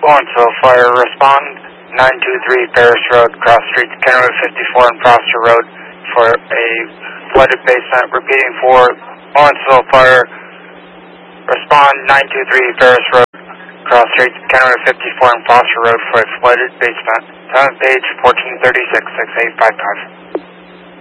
Lawrenceville Fire, respond 923 Ferris Road, cross streets Kenwood 54 and Prosser Road for a flooded basement. Repeating for Lawrenceville Fire, respond 923 Ferris Road, cross streets Kenwood 54 and Prosser Road for a flooded basement. Time of page 1436, 6855.